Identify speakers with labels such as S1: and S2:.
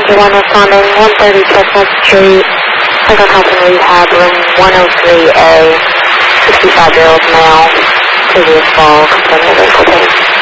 S1: 911 responding, 130 Chestnut Street, Second Health and Rehab, room 103A, 65-year-old male, previous fall, confirmed medical case.